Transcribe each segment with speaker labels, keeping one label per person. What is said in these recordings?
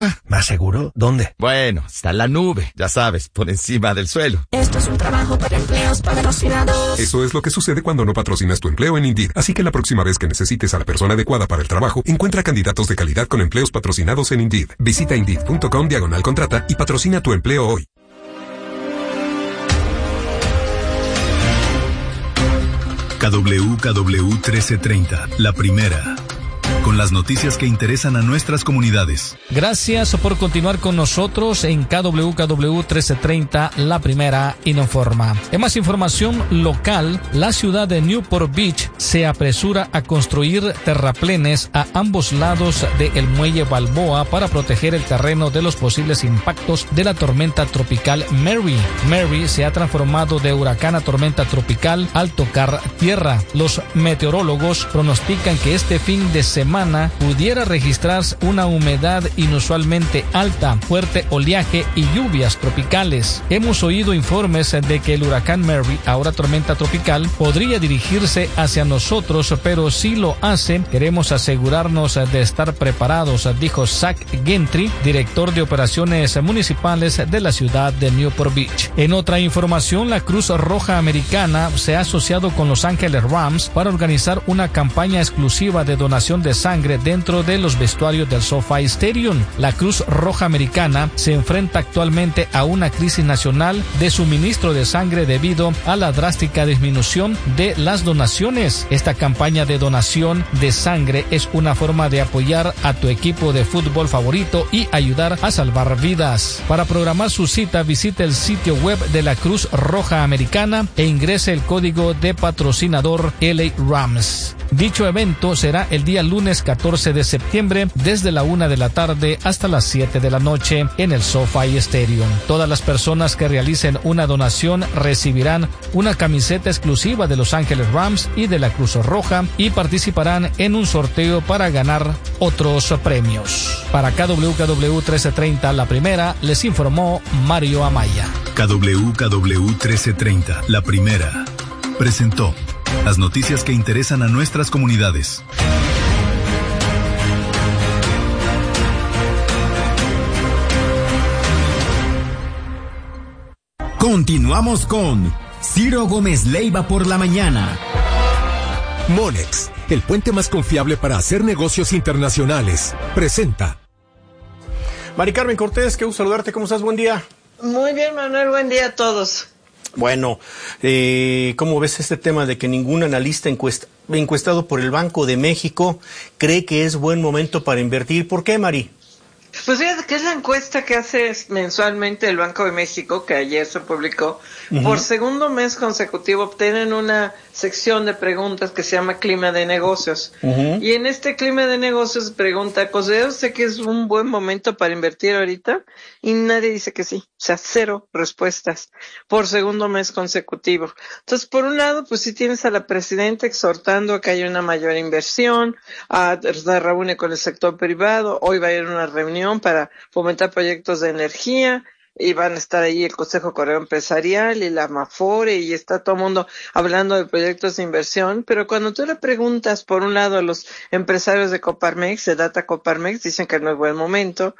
Speaker 1: ¿Más seguro? ¿Dónde?
Speaker 2: Bueno, está en la nube, ya sabes, por encima del suelo.
Speaker 3: Esto es un trabajo para empleos patrocinados.
Speaker 4: Eso es lo que sucede cuando no patrocinas tu empleo en Indeed. Así que la próxima vez que necesites a la persona adecuada para el trabajo, encuentra candidatos de calidad con empleos patrocinados en Indeed. Visita Indeed.com/contrata y patrocina tu empleo hoy.
Speaker 5: KWKW 1330, la primera. Con las noticias que interesan a nuestras comunidades.
Speaker 6: Gracias por continuar con nosotros en KWKW 1330, la primera Informa. En más información local, la ciudad de Newport Beach se apresura a construir terraplenes a ambos lados del muelle Balboa para proteger el terreno de los posibles impactos de la tormenta tropical Mary. Mary se ha transformado de huracán a tormenta tropical al tocar tierra. Los meteorólogos pronostican que este fin de semana pudiera registrarse una humedad inusualmente alta, fuerte oleaje y lluvias tropicales. Hemos oído informes de que el huracán Mary, ahora tormenta tropical, podría dirigirse hacia nosotros, pero si lo hace, queremos asegurarnos de estar preparados, dijo Zach Gentry, director de operaciones municipales de la ciudad de Newport Beach. En otra información, la Cruz Roja Americana se ha asociado con Los Ángeles Rams para organizar una campaña exclusiva de donación de sangre dentro de los vestuarios del SoFi Stadium. La Cruz Roja Americana se enfrenta actualmente a una crisis nacional de suministro de sangre debido a la drástica disminución de las donaciones. Esta campaña de donación de sangre es una forma de apoyar a tu equipo de fútbol favorito y ayudar a salvar vidas. Para programar su cita, visite el sitio web de la Cruz Roja Americana e ingrese el código de patrocinador LA Rams. Dicho evento será el día lunes 14 de septiembre desde la 1 de la tarde hasta las 7 de la noche en el SoFi Stadium. Todas las personas que realicen una donación recibirán una camiseta exclusiva de Los Ángeles Rams y de la Cruz Roja y participarán en un sorteo para ganar otros premios. Para KWKW 1330, la primera, les informó Mario Amaya.
Speaker 5: KWKW 1330, la primera, presentó las noticias que interesan a nuestras comunidades.
Speaker 7: Continuamos con Ciro Gómez Leiva por la mañana.
Speaker 8: Monex, el puente más confiable para hacer negocios internacionales, presenta.
Speaker 9: Mari Carmen Cortés, qué gusto saludarte, ¿cómo estás? Buen día.
Speaker 10: Muy bien, Manuel, buen día a todos.
Speaker 9: Bueno, ¿cómo ves este tema de que ningún analista encuestado por el Banco de México cree que es buen momento para invertir? ¿Por qué, Mari?
Speaker 10: Pues fíjate que es la encuesta que hace mensualmente el Banco de México, que ayer se publicó. Por segundo mes consecutivo obtienen una sección de preguntas que se llama Clima de Negocios. Y en este Clima de Negocios pregunta, ¿considera usted que es un buen momento para invertir ahorita? Y nadie dice que sí. O sea, 0 respuestas por segundo mes consecutivo. Entonces, por un lado, pues sí tienes a la presidenta exhortando a que haya una mayor inversión, se reúne con el sector privado, hoy va a haber una reunión para fomentar proyectos de energía, y van a estar ahí el Consejo Coordinador Empresarial y la Amafore, y está todo el mundo hablando de proyectos de inversión. Pero cuando tú le preguntas, por un lado, a los empresarios de Coparmex, de Data Coparmex, dicen que no es buen momento,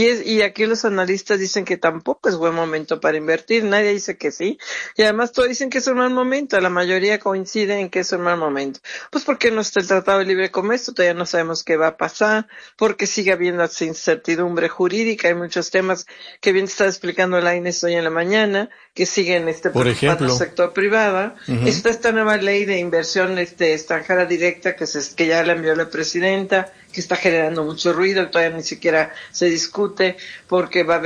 Speaker 10: y aquí los analistas dicen que tampoco es buen momento para invertir. Nadie dice que sí, y además todos dicen que es un mal momento. La mayoría coincide en que es un mal momento. Pues porque no está el Tratado de Libre Comercio, todavía no sabemos qué va a pasar, porque sigue habiendo incertidumbre jurídica, hay muchos temas que bien está explicando la Inés hoy en la mañana, que siguen
Speaker 9: por ejemplo,
Speaker 10: el sector privado. Está esta nueva ley de inversión extranjera directa que ya la envió la presidenta, que está generando mucho ruido, todavía ni siquiera se discute, porque va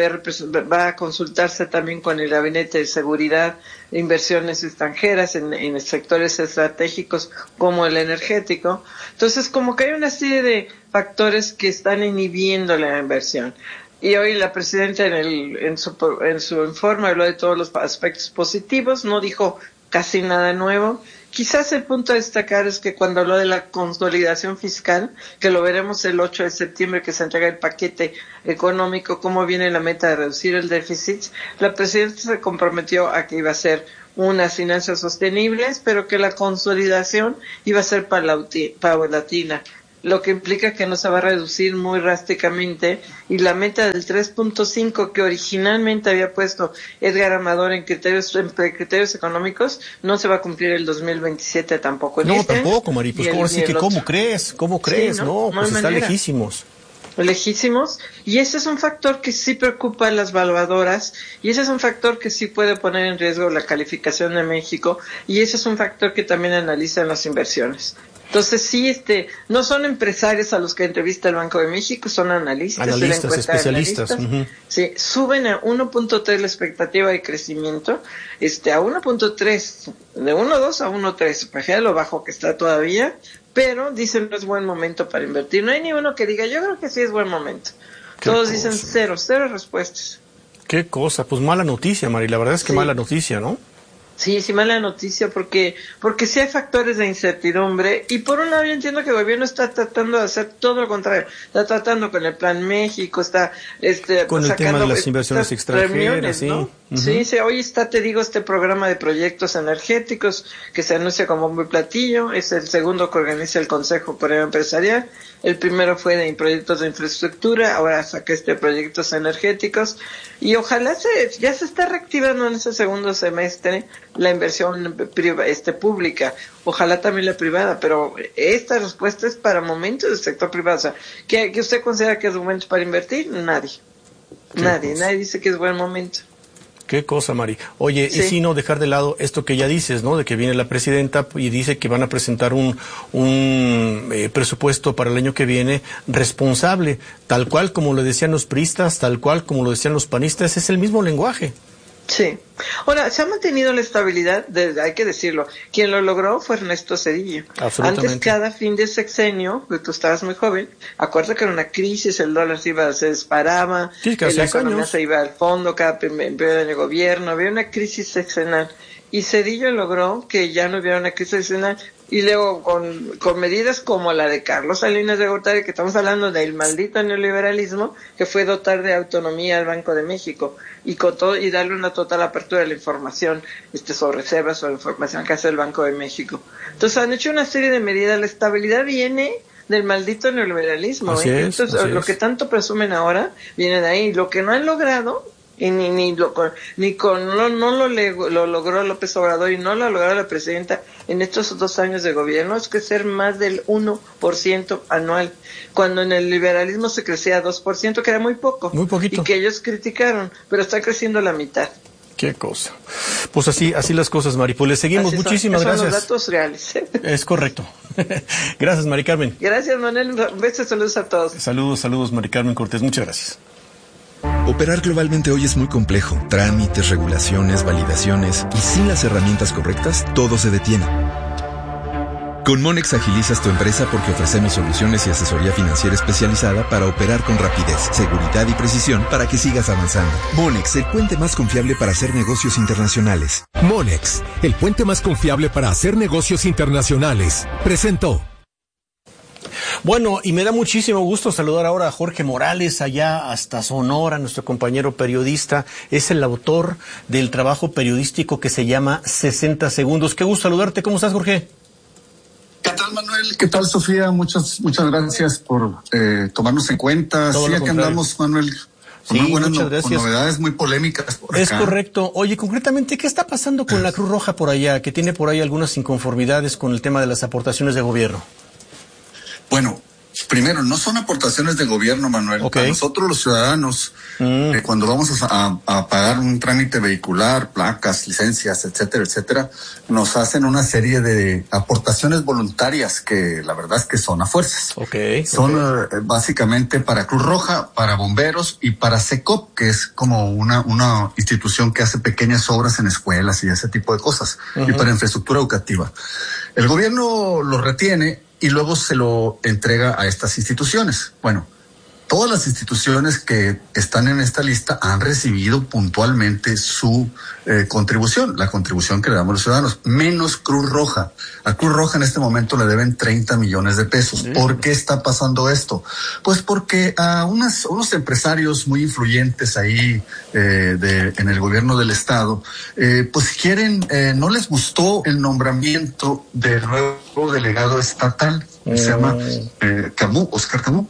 Speaker 10: a consultarse también con el Gabinete de Seguridad de Inversiones Extranjeras en sectores estratégicos como el energético. Entonces, como que hay una serie de factores que están inhibiendo la inversión. Y hoy la presidenta en su informe habló de todos los aspectos positivos, no dijo casi nada nuevo. Quizás el punto a destacar es que cuando habló de la consolidación fiscal, que lo veremos el 8 de septiembre que se entrega el paquete económico, cómo viene la meta de reducir el déficit, la presidenta se comprometió a que iba a ser unas finanzas sostenibles, pero que la consolidación iba a ser paulatina. lo que implica que no se va a reducir muy drásticamente, y la meta del 3.5 que originalmente había puesto Edgar Amador en criterios económicos no se va a cumplir el 2027 tampoco.
Speaker 9: No, tampoco, Mari, pues ahora sí que ¿cómo crees? Sí,
Speaker 10: no,
Speaker 9: pues están lejísimos. Y ese es un factor que sí preocupa a las valuadoras, y ese es un factor que sí puede poner en riesgo la calificación de México, y ese es un factor que también analizan las inversiones. Entonces sí, no son empresarios a los que entrevista el Banco de México, son analistas especialistas. Uh-huh.
Speaker 10: Sí, suben a 1.3 la expectativa de crecimiento, a 1.3, de 1.2 a 1.3, prefiero lo bajo que está todavía, pero dicen no es buen momento para invertir. No hay ni uno que diga, yo creo que sí es buen momento. Todos dicen cero respuestas.
Speaker 9: Qué cosa, pues mala noticia, Mari, la verdad es que mala noticia, ¿no?
Speaker 10: Sí, mala noticia porque sí hay factores de incertidumbre, y por un lado yo entiendo que el gobierno está tratando de hacer todo lo contrario, está tratando con el Plan México, está
Speaker 9: con el tema de las inversiones extranjeras, ¿sí?
Speaker 10: ¿no? Uh-huh. Sí, hoy está, te digo, este programa de proyectos energéticos que se anuncia como bombo y platillo, es el segundo que organiza el Consejo Superior Empresarial. El primero fue de proyectos de infraestructura, ahora saca proyectos energéticos, y ojalá ya se está reactivando en ese segundo semestre la inversión pública, ojalá también la privada, pero esta respuesta es para momentos del sector privado. O sea, ¿que usted considera que es momento para invertir? Nadie dice que es buen momento.
Speaker 9: Qué cosa, Mari. Oye, y si no dejar de lado esto que ya dices, ¿no? De que viene la presidenta y dice que van a presentar un presupuesto para el año que viene responsable, tal cual como lo decían los priistas, tal cual como lo decían los panistas, es el mismo lenguaje.
Speaker 10: Sí. Ahora, se ha mantenido la estabilidad, hay que decirlo. Quien lo logró fue Ernesto Zedillo. Antes, cada fin de sexenio, tú estabas muy joven, acuérdate que era una crisis, el dólar se disparaba, la economía se iba al fondo, cada periodo de gobierno, había una crisis sexenal. Y Zedillo logró que ya no hubiera una crisis sexenal. Y luego con medidas como la de Carlos Salinas de Gortari, que estamos hablando del maldito neoliberalismo, que fue dotar de autonomía al Banco de México y darle una total apertura de la información sobre reservas o la información que hace el Banco de México. Entonces han hecho una serie de medidas. La estabilidad viene del maldito neoliberalismo. Entonces, lo que tanto presumen ahora viene de ahí. Lo que no han logrado, y no lo logró López Obrador y no lo logró la presidenta en estos 2 años de gobierno, es crecer más del 1% anual, cuando en el liberalismo se crecía 2%, que era muy poco,
Speaker 9: muy poquito,
Speaker 10: y que ellos criticaron, pero está creciendo la mitad.
Speaker 9: Qué cosa. Pues así las cosas, Mari. Pues le seguimos. Muchísimas gracias.
Speaker 10: Son los datos reales.
Speaker 9: Es correcto. Gracias, Mari Carmen.
Speaker 10: Gracias, Manuel. Besos, saludos a todos.
Speaker 9: Saludos, Mari Carmen Cortés. Muchas gracias.
Speaker 1: Operar globalmente hoy es muy complejo. Trámites, regulaciones, validaciones, y sin las herramientas correctas, todo se detiene. Con Monex agilizas tu empresa porque ofrecemos soluciones y asesoría financiera especializada para operar con rapidez, seguridad y precisión para que sigas avanzando. Monex, el puente más confiable para hacer negocios internacionales.
Speaker 8: Monex, el puente más confiable para hacer negocios internacionales, presentó.
Speaker 9: Bueno, y me da muchísimo gusto saludar ahora a Jorge Morales, allá hasta Sonora, nuestro compañero periodista. Es el autor del trabajo periodístico que se llama 60 Segundos. Qué gusto saludarte. ¿Cómo estás, Jorge?
Speaker 11: ¿Qué tal, Manuel? ¿Qué tal, Sofía? Muchas gracias por tomarnos en cuenta. Sí, aquí andamos, Manuel.
Speaker 9: Sí, muy buenas
Speaker 11: con novedades muy polémicas por acá.
Speaker 9: Es correcto. Oye, concretamente, ¿qué está pasando con la Cruz Roja por allá, que tiene por ahí algunas inconformidades con el tema de las aportaciones de gobierno?
Speaker 11: Bueno, primero, no son aportaciones de gobierno, Manuel. Okay. A nosotros los ciudadanos, cuando vamos a pagar un trámite vehicular, placas, licencias, etcétera, nos hacen una serie de aportaciones voluntarias que la verdad es que son a fuerzas. Son básicamente para Cruz Roja, para bomberos y para SECOP, que es como una institución que hace pequeñas obras en escuelas y ese tipo de cosas, y para infraestructura educativa. El gobierno lo retiene y luego se lo entrega a estas instituciones. Bueno, todas las instituciones que están en esta lista han recibido puntualmente su contribución, la contribución que le damos los ciudadanos, menos Cruz Roja. A Cruz Roja en este momento le deben 30 millones de pesos. Sí. ¿Por qué está pasando esto? Pues porque a unos empresarios muy influyentes ahí en el gobierno del estado, pues quieren, no les gustó el nombramiento del nuevo delegado estatal se llama Camus, Oscar Camus,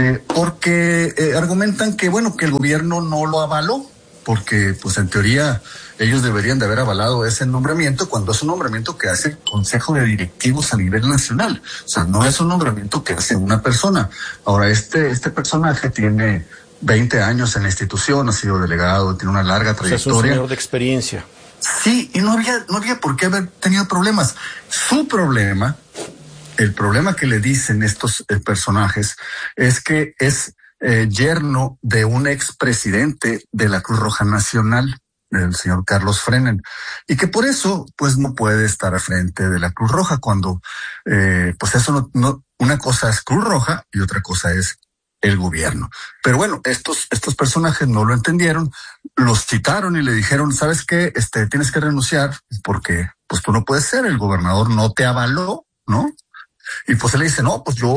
Speaker 11: porque argumentan que, bueno, que el gobierno no lo avaló, porque, pues, en teoría, ellos deberían de haber avalado ese nombramiento cuando es un nombramiento que hace el Consejo de Directivos a nivel nacional. O sea, no es un nombramiento que hace una persona. Ahora, este personaje tiene 20 años en la institución, ha sido delegado, tiene una larga trayectoria.
Speaker 12: O sea, es un señor de experiencia.
Speaker 11: Sí, y no había por qué haber tenido problemas. Su problema, el problema que le dicen estos personajes, es que es yerno de un expresidente de la Cruz Roja Nacional, el señor Carlos Frenel, y que por eso, pues, no puede estar al frente de la Cruz Roja cuando, pues eso no, una cosa es Cruz Roja y otra cosa es el gobierno. Pero bueno, estos personajes no lo entendieron, los citaron y le dijeron, ¿sabes qué? Tienes que renunciar porque, pues, tú no puedes ser, el gobernador no te avaló, ¿no? Y pues él le dice, no, pues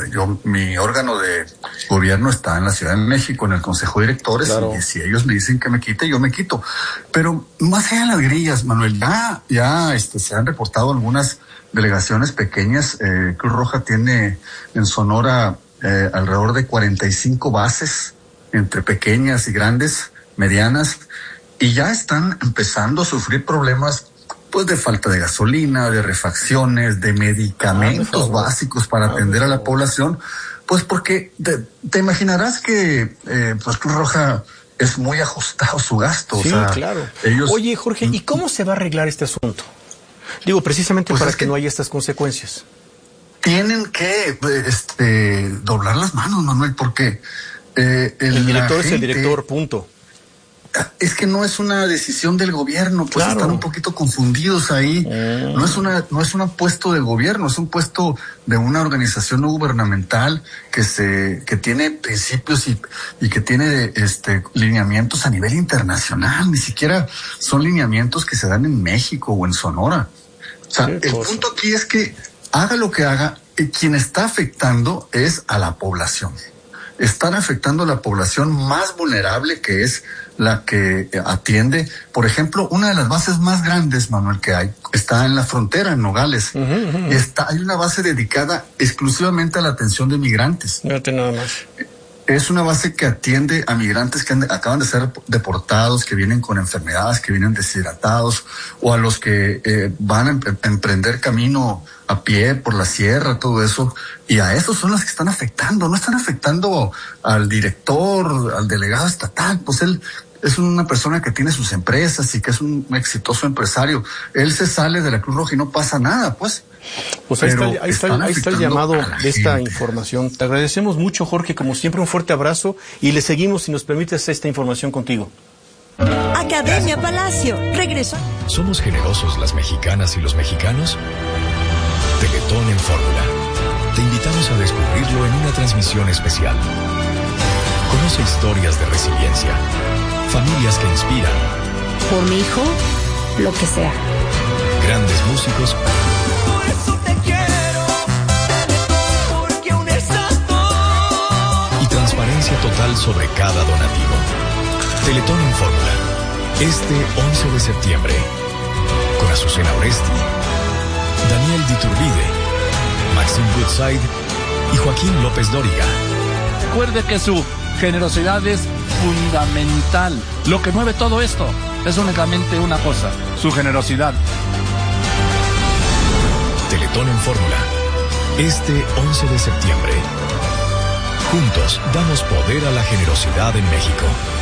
Speaker 11: mi órgano de gobierno está en la Ciudad de México, en el Consejo de Directores, claro. Y si ellos me dicen que me quite, yo me quito. Pero más allá de las grillas, Manuel, ya se han reportado algunas delegaciones pequeñas. Cruz Roja tiene en Sonora alrededor de 45 bases, entre pequeñas y grandes, medianas, y ya están empezando a sufrir problemas, pues, de falta de gasolina, de refacciones, de medicamentos básicos para atender a la población, pues porque te imaginarás que pues Cruz Roja es muy ajustado su gasto.
Speaker 12: Sí,
Speaker 11: o sea,
Speaker 12: claro. Oye, Jorge, ¿y cómo se va a arreglar este asunto? Digo, precisamente pues para que no haya estas consecuencias.
Speaker 11: Tienen que doblar las manos, Manuel, porque
Speaker 12: el director es el director, punto.
Speaker 11: Es que no es una decisión del gobierno, pues claro. Están un poquito confundidos ahí. No es un puesto del gobierno, es un puesto de una organización no gubernamental que tiene principios y que tiene lineamientos a nivel internacional. Ni siquiera son lineamientos que se dan en México o en Sonora. O sea, el punto aquí es que haga lo que haga, quien está afectando es a la población. Están afectando a la población más vulnerable, que es la que atiende. Por ejemplo, una de las bases más grandes, Manuel, que hay, está en la frontera, en Nogales. Hay una base dedicada exclusivamente a la atención de migrantes.
Speaker 12: Fíjate nada más.
Speaker 11: Es una base que atiende a migrantes que acaban de ser deportados, que vienen con enfermedades, que vienen deshidratados, o a los que van a emprender camino a pie por la sierra, todo eso. Y a esos son los que están afectando. No están afectando al director, al delegado estatal. Pues él es una persona que tiene sus empresas y que es un exitoso empresario. Él se sale de la Cruz Roja y no pasa nada, pues.
Speaker 12: Pues ahí está el llamado de esta información. Te agradecemos mucho, Jorge, como siempre, un fuerte abrazo y le seguimos, si nos permites, esta información contigo.
Speaker 13: Academia Palacio, regreso.
Speaker 14: ¿Somos generosos las mexicanas y los mexicanos? Teletón en Fórmula. Te invitamos a descubrirlo en una transmisión especial. Conoce historias de resiliencia, familias que inspiran.
Speaker 15: Por mi hijo, lo que sea.
Speaker 14: Grandes músicos.
Speaker 16: Por eso te quiero, porque unes a todos.
Speaker 14: Y transparencia total sobre cada donativo. Teletón en Fórmula. Este 11 de septiembre. Con Azucena Oresti, Daniel Diturbide, Maxim Woodside y Joaquín López Dóriga.
Speaker 17: Recuerde que su generosidad es fundamental. Lo que mueve todo esto es únicamente una cosa, su generosidad.
Speaker 14: Teletón en Fórmula. Este 11 de septiembre. Juntos damos poder a la generosidad en México.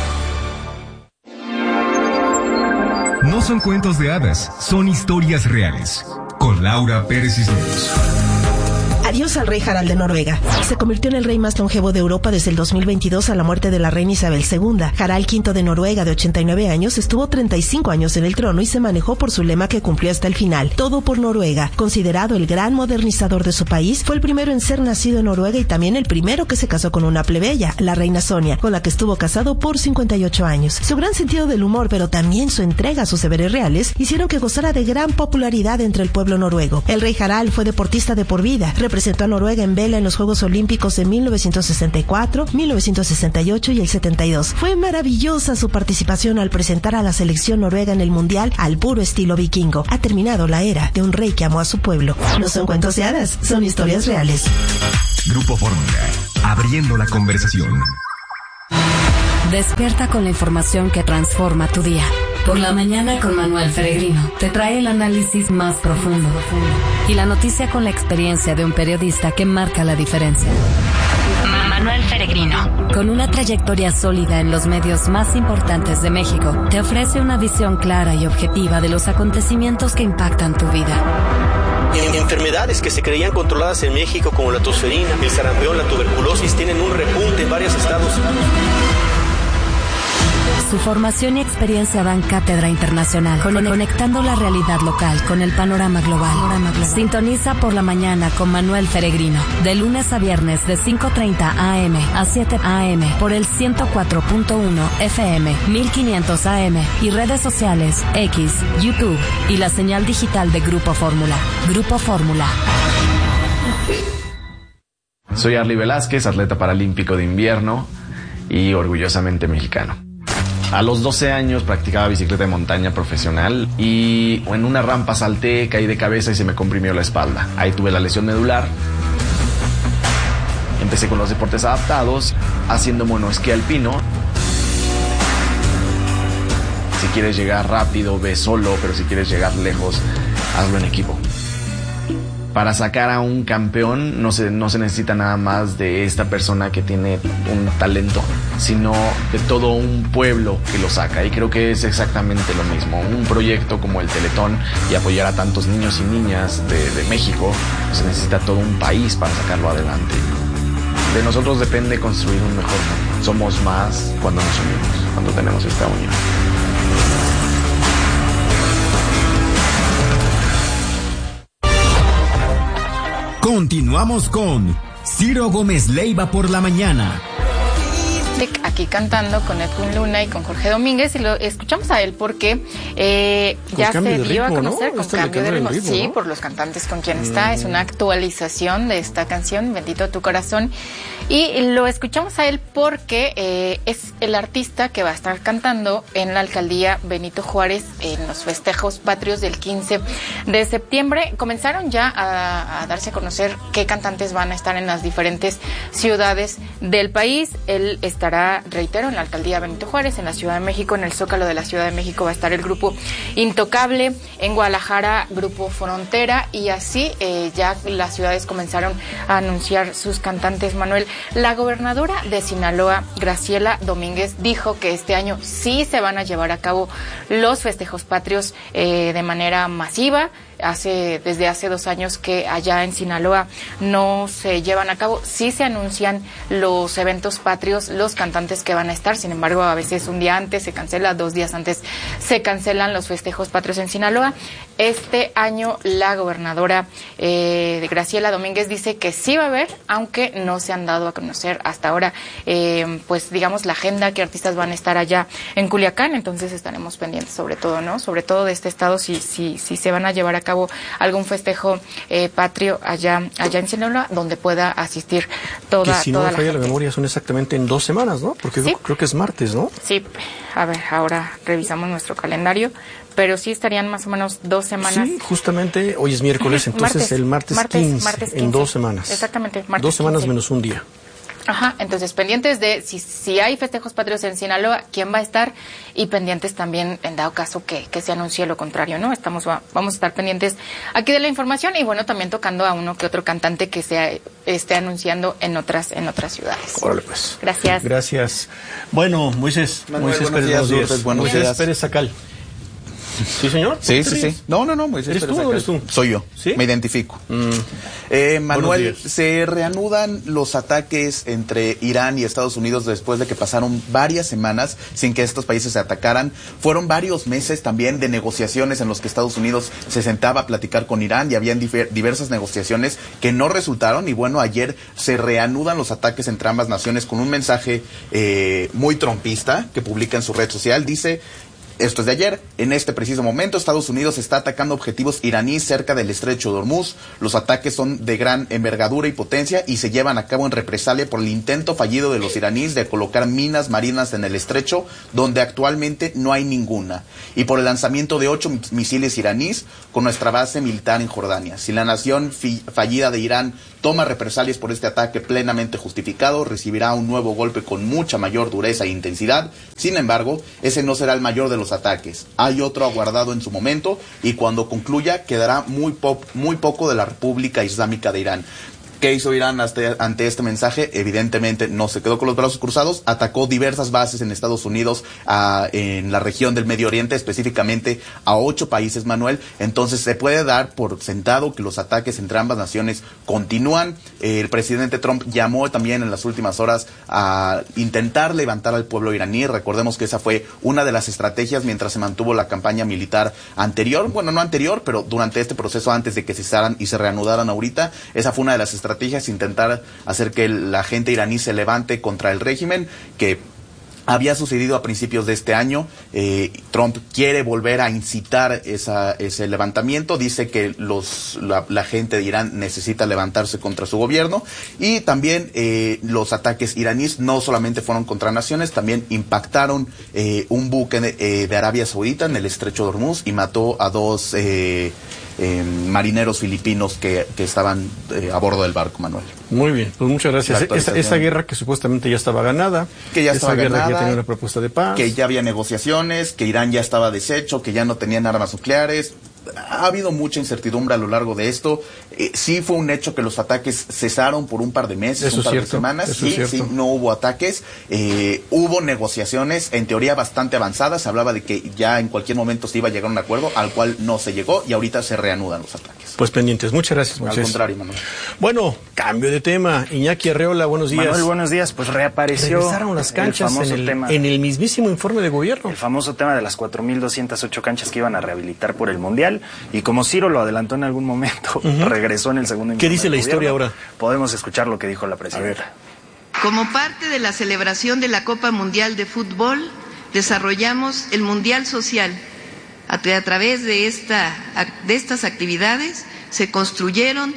Speaker 18: No son cuentos de hadas, son historias reales. Con Laura Pérez Cisneros.
Speaker 19: Adiós al rey Harald de Noruega. Se convirtió en el rey más longevo de Europa desde el 2022 a la muerte de la reina Isabel II. Harald V de Noruega, de 89 años, estuvo 35 años en el trono y se manejó por su lema que cumplió hasta el final: todo por Noruega. Considerado el gran modernizador de su país, fue el primero en ser nacido en Noruega y también el primero que se casó con una plebeya, la reina Sonia, con la que estuvo casado por 58 años. Su gran sentido del humor, pero también su entrega a sus deberes reales, hicieron que gozara de gran popularidad entre el pueblo noruego. El rey Harald fue deportista de por vida, representó a Noruega en vela en los Juegos Olímpicos de 1964, 1968 y el 72. Fue maravillosa su participación al presentar a la selección noruega en el Mundial al puro estilo vikingo. Ha terminado la era de un rey que amó a su pueblo. No son cuentos de hadas, son historias reales.
Speaker 18: Grupo Fórmula, abriendo la conversación.
Speaker 15: Despierta con la información que transforma tu día. Por la mañana con Manuel Peregrino te trae el análisis más profundo y la noticia con la experiencia de un periodista que marca la diferencia. Manuel Peregrino, con una trayectoria sólida en los medios más importantes de México, te ofrece una visión clara y objetiva de los acontecimientos que impactan tu vida.
Speaker 20: Enfermedades que se creían controladas en México, como la tosferina, el sarampión, la tuberculosis, tienen un repunte en varios estados.
Speaker 15: Su formación y experiencia dan cátedra internacional, conectando la realidad local con el panorama global. Sintoniza por la mañana con Manuel Peregrino, de lunes a viernes de 5:30 AM a 7 AM por el 104.1 FM, 1500 AM y redes sociales, X, YouTube y la señal digital de Grupo Fórmula. Grupo Fórmula.
Speaker 21: Soy Arly Velázquez, atleta paralímpico de invierno y orgullosamente mexicano. A los 12 años practicaba bicicleta de montaña profesional y en una rampa salté, caí de cabeza y se me comprimió la espalda. Ahí tuve la lesión medular. Empecé con los deportes adaptados, haciendo monoesquí alpino. Si quieres llegar rápido, ve solo, pero si quieres llegar lejos, hazlo en equipo. Para sacar a un campeón no se necesita nada más de esta persona que tiene un talento, sino de todo un pueblo que lo saca. Y creo que es exactamente lo mismo. Un proyecto como el Teletón y apoyar a tantos niños y niñas de México, se necesita todo un país para sacarlo adelante. De nosotros depende construir un mejor mundo. Somos más cuando nos unimos, cuando tenemos esta unión.
Speaker 7: Continuamos con Ciro Gómez Leiva por la mañana.
Speaker 22: Aquí cantando con Edwin Luna y con Jorge Domínguez, y lo escuchamos a él porque ya se dio a conocer, ¿no? Con cambio de ritmo, sí, ¿no? Por los cantantes con quien está, es una actualización de esta canción, Bendito tu corazón, y lo escuchamos a él porque es el artista que va a estar cantando en la alcaldía Benito Juárez en los festejos patrios del 15 de septiembre. Comenzaron ya a darse a conocer qué cantantes van a estar en las diferentes ciudades del país. Él estará, reitero, en la alcaldía Benito Juárez, en la Ciudad de México, en el Zócalo de la Ciudad de México va a estar el grupo Intocable, en Guadalajara, grupo Frontera, y así ya las ciudades comenzaron a anunciar sus cantantes. Manuel, la gobernadora de Sinaloa, Graciela Domínguez, dijo que este año sí se van a llevar a cabo los festejos patrios de manera masiva. Desde hace 2 años que allá en Sinaloa no se llevan a cabo, sí se anuncian los eventos patrios, los cantantes que van a estar, sin embargo a veces un día antes se cancela, 2 días antes se cancelan los festejos patrios en Sinaloa. Este año la gobernadora de Graciela Domínguez dice que sí va a haber, aunque no se han dado a conocer hasta ahora pues digamos la agenda, qué artistas van a estar allá en Culiacán, entonces estaremos pendientes sobre todo, ¿no? Sobre todo de este estado, si se van a llevar a cabo algún festejo patrio allá en Sinaloa, donde pueda asistir toda la gente. Que si no me falla la memoria son exactamente en 2 semanas, ¿no? Porque ¿sí? Creo que es martes, ¿no? Sí, a ver, ahora revisamos nuestro calendario, pero sí estarían más o menos 2 semanas. Sí, justamente hoy es miércoles, entonces el martes 15, en 2 semanas. Exactamente, martes 2 semanas 15. Menos un día. Ajá, entonces pendientes de si hay festejos patrios en Sinaloa, quién va a estar, y pendientes también en dado caso que se anuncie lo contrario, ¿no? Vamos a estar pendientes aquí de la información y bueno, también tocando a uno que otro cantante que se esté anunciando en otras ciudades. Órale pues. Gracias. Gracias. Bueno, Moisés Pérez, buenos días. Pérez Sacal. ¿Sí, señor? Sí. No, Moisés. ¿Eres tú o eres tú? Soy yo. ¿Sí? Me identifico. Manuel, se reanudan los ataques entre Irán y Estados Unidos después de que pasaron varias semanas sin que estos países se atacaran. Fueron varios meses también de negociaciones en los que Estados Unidos se sentaba a platicar con Irán y habían diversas negociaciones que no resultaron. Y bueno, ayer se reanudan los ataques entre ambas naciones con un mensaje muy trompista que publica en su red social. Dice:
Speaker 2: Esto es de ayer. En este preciso momento, Estados Unidos está atacando objetivos iraníes cerca del estrecho de Hormuz. Los ataques son de gran envergadura y potencia y se llevan a cabo en represalia por el intento fallido de los iraníes de colocar minas marinas en el estrecho, donde actualmente no hay ninguna, y por el lanzamiento de 8 misiles iraníes con nuestra base militar en Jordania. Si la nación fallida de Irán toma represalias por este ataque plenamente justificado, recibirá un nuevo golpe con mucha mayor dureza e intensidad. Sin embargo, ese no será el mayor de los ataques. Hay otro aguardado en su momento y cuando concluya quedará muy poco de la República Islámica de Irán. ¿Qué hizo Irán ante este mensaje? Evidentemente no se quedó con los brazos cruzados, atacó diversas bases en Estados Unidos, en la región del Medio Oriente, específicamente a 8 países, Manuel. Entonces se puede dar por sentado que los ataques entre ambas naciones continúan. El presidente Trump llamó también en las últimas horas a intentar levantar al pueblo iraní. Recordemos que esa fue una de las estrategias mientras se mantuvo la campaña militar anterior, bueno, no anterior, pero durante este proceso antes de que cesaran y se reanudaran ahorita. Esa fue una de las estrategias, intentar hacer que la gente iraní se levante contra el régimen que había sucedido a principios de este año. Trump quiere volver a incitar ese levantamiento. Dice que la gente de Irán necesita levantarse contra su gobierno. Y también los ataques iraníes no solamente fueron contra naciones, también impactaron un buque de Arabia Saudita en el estrecho de Hormuz y mató a 2 marineros filipinos que estaban a bordo del barco, Manuel.
Speaker 12: Muy bien, pues muchas gracias. Esa guerra que supuestamente ya estaba ganada,
Speaker 2: que ya estaba ganada,
Speaker 12: que ya tenía una propuesta de paz,
Speaker 2: que ya había negociaciones, que Irán ya estaba deshecho, que ya no tenían armas nucleares. Ha habido mucha incertidumbre a lo largo de esto. Sí fue un hecho que los ataques cesaron por un par de meses, un par de semanas. Sí, no hubo ataques. Hubo negociaciones, en teoría bastante avanzadas. Se hablaba de que ya en cualquier momento se iba a llegar a un acuerdo, al cual no se llegó, y ahorita se reanudan los ataques.
Speaker 12: Pues pendientes. Muchas gracias, Moisés.
Speaker 2: Al contrario, Manuel.
Speaker 12: Bueno, cambio de tema. Iñaki Arreola, buenos días.
Speaker 3: Manuel, buenos días. Pues reapareció.
Speaker 12: Regresaron las canchas en el mismísimo informe de gobierno.
Speaker 3: El famoso tema de las 4.208 canchas que iban a rehabilitar por el Mundial. Y como Ciro lo adelantó en algún momento, regresó en el segundo informe.
Speaker 12: ¿Qué dice la historia ahora?
Speaker 3: Podemos escuchar lo que dijo la presidenta.
Speaker 23: Como parte de la celebración de la Copa Mundial de Fútbol, desarrollamos el Mundial Social. A través de estas actividades se construyeron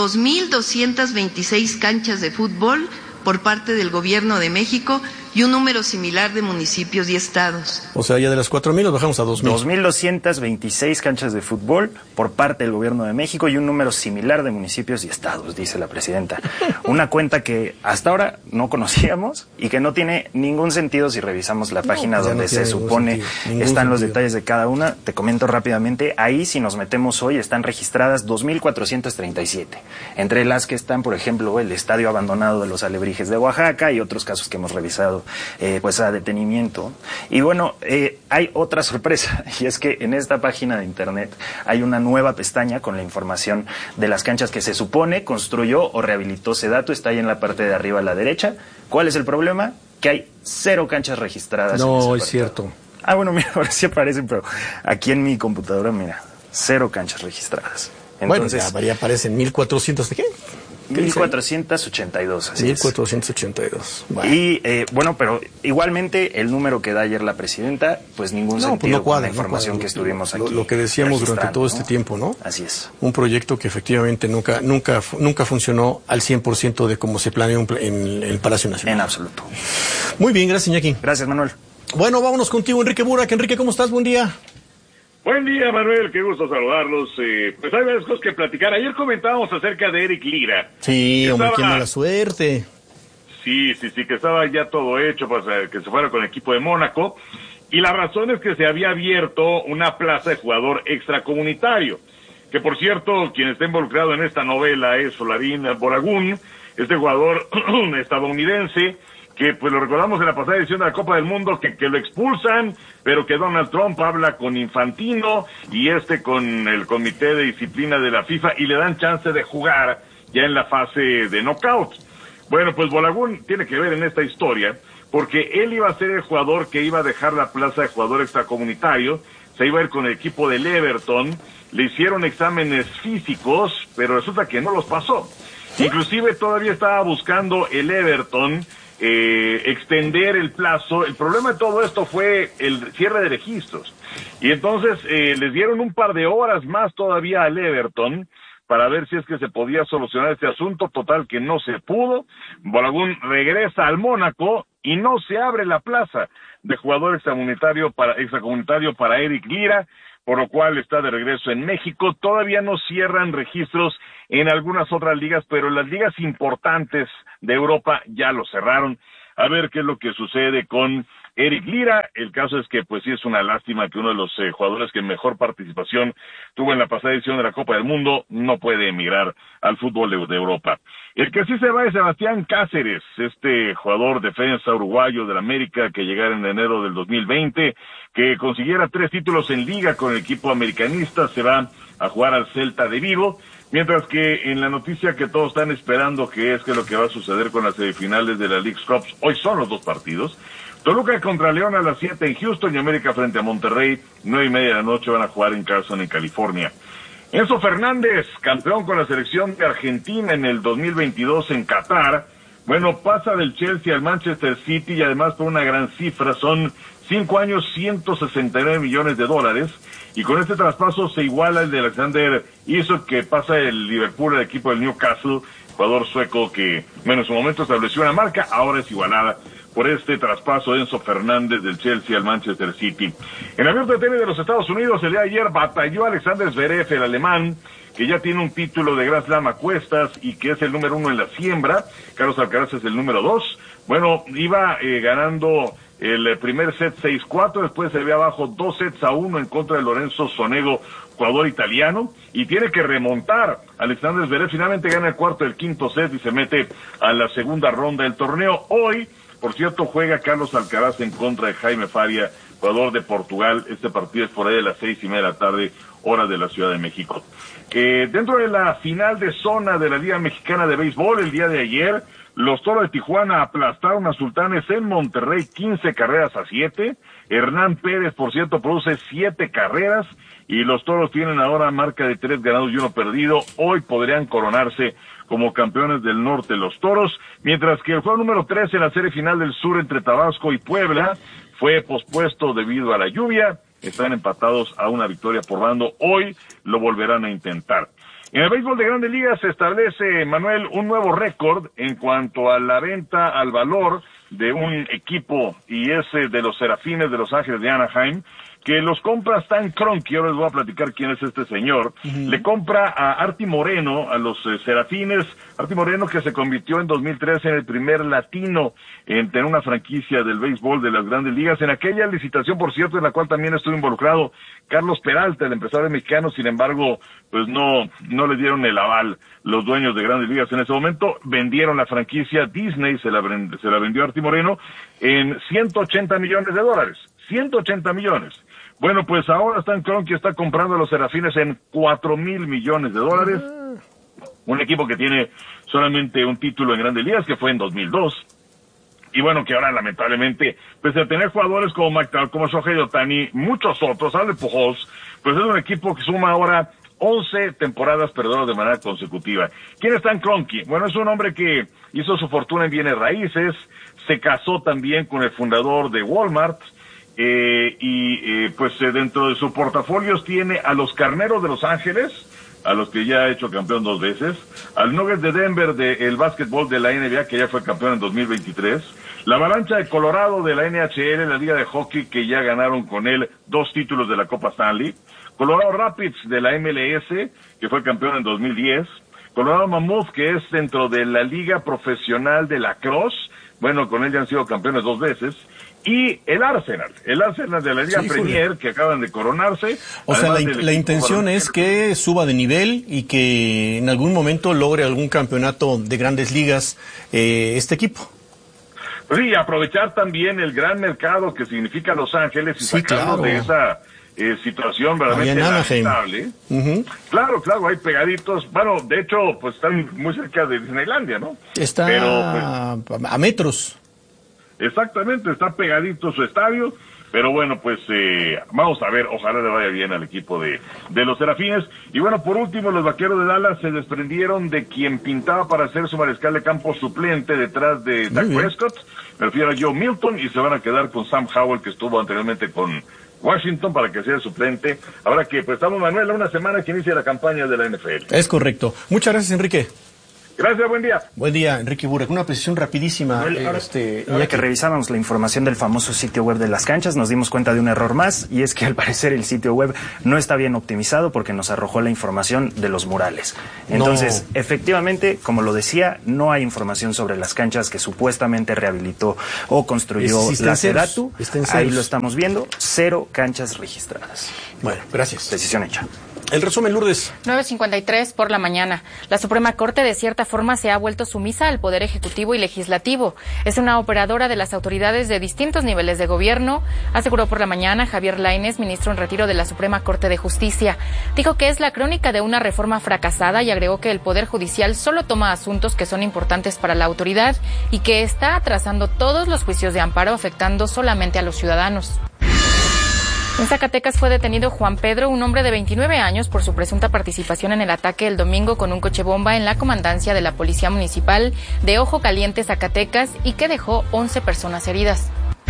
Speaker 23: 2.226 canchas de fútbol por parte del Gobierno de México y un número similar de municipios y estados.
Speaker 12: O sea, ya de las 4.000 nos bajamos a 2.000.
Speaker 3: 2.226 canchas de fútbol por parte del Gobierno de México y un número similar de municipios y estados, dice la presidenta. Una cuenta que hasta ahora no conocíamos y que no tiene ningún sentido si revisamos la página donde se supone están los detalles de cada una. Te comento rápidamente, ahí si nos metemos hoy están registradas 2.437, entre las que están, por ejemplo, el estadio abandonado de los Alebrijes de Oaxaca y otros casos que hemos revisado pues a detenimiento. Y bueno, hay otra sorpresa, y es que en esta página de internet hay una nueva pestaña con la información de las canchas que se supone construyó o rehabilitó Sedatu. Está ahí en la parte de arriba a la derecha. ¿Cuál es el problema? Que hay 0 canchas registradas.
Speaker 12: No, es cierto.
Speaker 3: Ah, bueno, mira, ahora sí aparecen, pero aquí en mi computadora, mira, 0 canchas registradas.
Speaker 12: Entonces, bueno, ya aparecen 1.400 de qué?
Speaker 3: 1.482, así
Speaker 12: 1.482.
Speaker 3: Bueno. Y bueno, pero igualmente el número que da ayer la presidenta, pues ningún sentido con la información que estuvimos aquí.
Speaker 12: Lo que decíamos durante todo este tiempo, ¿no?
Speaker 3: Así es.
Speaker 12: Un proyecto que efectivamente nunca funcionó al 100% de como se planeó en el Palacio Nacional.
Speaker 3: En absoluto.
Speaker 12: Muy bien, gracias, Iñaki.
Speaker 3: Gracias, Manuel.
Speaker 12: Bueno, vámonos contigo, Enrique Burak. Enrique, ¿cómo estás? Buen día.
Speaker 24: Buen día, Manuel, qué gusto saludarlos. Pues hay varias cosas que platicar. Ayer comentábamos acerca de Eric Lira.
Speaker 12: Sí, hombre, qué mala suerte.
Speaker 24: Sí, que estaba ya todo hecho para que se fuera con el equipo de Mónaco. Y la razón es que se había abierto una plaza de jugador extracomunitario. Que, por cierto, quien está involucrado en esta novela es Solarín Bolagun, este jugador estadounidense, que pues lo recordamos en la pasada edición de la Copa del Mundo, que lo expulsan, pero que Donald Trump habla con Infantino y con el Comité de Disciplina de la FIFA y le dan chance de jugar ya en la fase de knockout. Bueno, pues Bolagun tiene que ver en esta historia, porque él iba a ser el jugador que iba a dejar la plaza de jugador extracomunitario, se iba a ir con el equipo del Everton, le hicieron exámenes físicos, pero resulta que no los pasó. Inclusive todavía estaba buscando el Everton extender el plazo. El problema de todo esto fue el cierre de registros. Y entonces les dieron un par de horas más todavía al Everton para ver si es que se podía solucionar este asunto. Total que no se pudo. Balogun regresa al Mónaco y no se abre la plaza de jugador extracomunitario para Eric Lira, por lo cual está de regreso en México. Todavía no cierran registros en algunas otras ligas, pero las ligas importantes de Europa ya lo cerraron. A ver qué es lo que sucede con Eric Lira. El caso es que pues sí es una lástima que uno de los jugadores que mejor participación tuvo en la pasada edición de la Copa del Mundo no puede emigrar al fútbol de Europa. El que sí se va es Sebastián Cáceres, este jugador defensa uruguayo del América que llegara en enero del 2020, que consiguiera 3 títulos en liga con el equipo americanista. Se va a jugar al Celta de Vigo. Mientras que en la noticia que todos están esperando, que es que lo que va a suceder con las semifinales de la Leagues Cup, hoy son los 2 partidos. Toluca contra León a las 7 en Houston y América frente a Monterrey, 9:30 de la noche van a jugar en Carson, en California. Enzo Fernández, campeón con la selección de Argentina en el 2022 en Qatar. Bueno, pasa del Chelsea al Manchester City y además por una gran cifra, son 5 años, $169 millones. Y con este traspaso se iguala el de Alexander Isak, que pasa el Liverpool al equipo del Newcastle, jugador sueco que, bueno, en su momento estableció una marca, ahora es igualada por este traspaso de Enzo Fernández del Chelsea al Manchester City. En el abierto de tenis de los Estados Unidos, el día de ayer batalló Alexander Zverev, el alemán, que ya tiene un título de Grand Slam a cuestas y que es el número 1 en la siembra. Carlos Alcaraz es el número 2. Bueno, iba ganando el primer set 6-4, después se ve abajo 2-1 en contra de Lorenzo Sonego, jugador italiano, y tiene que remontar. Alexander Zverev finalmente gana el cuarto del quinto set y se mete a la segunda ronda del torneo. Hoy, por cierto, juega Carlos Alcaraz en contra de Jaime Faria, jugador de Portugal. Este partido es por ahí de las 6:30 de la tarde, hora de la Ciudad de México. Dentro de la final de zona de la Liga Mexicana de Béisbol, el día de ayer, los Toros de Tijuana aplastaron a Sultanes en Monterrey 15-7. Hernán Pérez, por cierto, produce 7 carreras y los Toros tienen ahora marca de 3 ganados y 1 perdido. Hoy podrían coronarse como campeones del norte los Toros, mientras que el juego número 3 en la serie final del sur entre Tabasco y Puebla fue pospuesto debido a la lluvia. Están empatados a una victoria por bando. Hoy lo volverán a intentar. En el béisbol de Grandes Ligas se establece, Manuel, un nuevo récord en cuanto a la venta al valor de un equipo, y es de los Serafines de Los Ángeles de Anaheim, que los compra Stan Kroenke. Ahora les voy a platicar quién es este señor. Le compra a Artie Moreno, a los Serafines. Artie Moreno, que se convirtió en 2013 en el primer latino en tener una franquicia del béisbol de las Grandes Ligas. En aquella licitación, por cierto, en la cual también estuvo involucrado Carlos Peralta, el empresario mexicano. Sin embargo, pues no le dieron el aval los dueños de Grandes Ligas en ese momento. Vendieron la franquicia. Disney se la vendió a Artie Moreno en $180 millones. 180 millones. Bueno, pues ahora Stan Kroenke está comprando a los Serafines en $4,000 millones. Un equipo que tiene solamente un título en Grandes Ligas, que fue en 2002. Y bueno, que ahora lamentablemente, pese a tener jugadores como Shohei Ohtani, muchos otros, Albert Pujols, pues es un equipo que suma ahora 11 temporadas perdedoras de manera consecutiva. ¿Quién es Stan Kroenke? Bueno, es un hombre que hizo su fortuna en bienes raíces, se casó también con el fundador de Walmart, pues dentro de sus portafolios tiene a los Carneros de Los Ángeles, a los que ya ha hecho campeón 2 veces, al Nuggets de Denver del básquetbol de la NBA, que ya fue campeón en 2023, la Avalancha de Colorado de la NHL, la Liga de Hockey, que ya ganaron con él 2 títulos de la Copa Stanley, Colorado Rapids de la MLS, que fue campeón en 2010, Colorado Mammoth, que es dentro de la Liga Profesional de Lacrosse, bueno, con él ya han sido campeones 2 veces, y el Arsenal de la Liga Premier, que acaban de coronarse.
Speaker 12: O sea, la intención es que suba de nivel y que en algún momento logre algún campeonato de Grandes Ligas este equipo.
Speaker 24: Pues sí, aprovechar también el gran mercado que significa Los Ángeles y sacarnos de esa situación verdaderamente lamentable. Claro, hay pegaditos. Bueno, de hecho, pues están muy cerca de Disneylandia, ¿no?
Speaker 12: Está a metros.
Speaker 24: Exactamente, está pegadito su estadio. Pero bueno, pues vamos a ver, ojalá le vaya bien al equipo de los Serafines. Y bueno, por último, los Vaqueros de Dallas se desprendieron de quien pintaba para ser su mariscal de campo suplente detrás de Dak Prescott. Me refiero a Joe Milton, y se van a quedar con Sam Howell, que estuvo anteriormente con Washington, para que sea suplente. Ahora que pues estamos, Manuel, a una semana que inicia la campaña de la NFL.
Speaker 12: Es correcto. Muchas gracias, Enrique.
Speaker 24: Gracias, buen día.
Speaker 12: Buen día, Enrique Burak. Una precisión rapidísima.
Speaker 3: Ahora que revisamos la información del famoso sitio web de las canchas, nos dimos cuenta de un error más, y es que al parecer el sitio web no está bien optimizado porque nos arrojó la información de los murales. Entonces, efectivamente, como lo decía, no hay información sobre las canchas que supuestamente rehabilitó o construyó la Sedatu. Ahí lo estamos viendo, 0 canchas registradas.
Speaker 12: Bueno, gracias.
Speaker 3: Decisión hecha.
Speaker 12: El resumen, Lourdes.
Speaker 22: 9:53 por la mañana. La Suprema Corte de cierta forma se ha vuelto sumisa al Poder Ejecutivo y Legislativo. Es una operadora de las autoridades de distintos niveles de gobierno, aseguró por la mañana Javier Lainez, ministro en retiro de la Suprema Corte de Justicia. Dijo que es la crónica de una reforma fracasada y agregó que el Poder Judicial solo toma asuntos que son importantes para la autoridad y que está atrasando todos los juicios de amparo, afectando solamente a los ciudadanos. En Zacatecas fue detenido Juan Pedro, un hombre de 29 años, por su presunta participación en el ataque el domingo con un coche bomba en la comandancia de la Policía Municipal de Ojo Caliente, Zacatecas, y que dejó 11 personas heridas.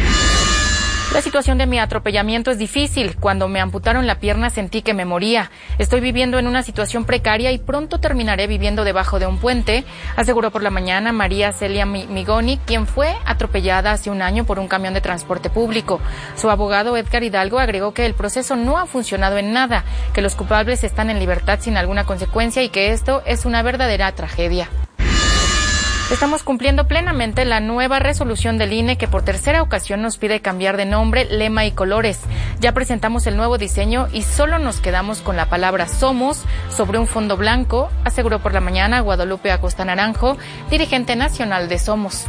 Speaker 22: La situación de mi atropellamiento es difícil. Cuando me amputaron la pierna sentí que me moría. Estoy viviendo en una situación precaria y pronto terminaré viviendo debajo de un puente, aseguró por la mañana María Celia Migoni, quien fue atropellada hace un año por un camión de transporte público. Su abogado Edgar Hidalgo agregó que el proceso no ha funcionado en nada, que los culpables están en libertad sin alguna consecuencia y que esto es una verdadera tragedia. Estamos cumpliendo plenamente la nueva resolución del INE que por tercera ocasión nos pide cambiar de nombre, lema y colores. Ya presentamos el nuevo diseño y solo nos quedamos con la palabra Somos sobre un fondo blanco, aseguró por la mañana Guadalupe Acosta Naranjo, dirigente nacional de Somos.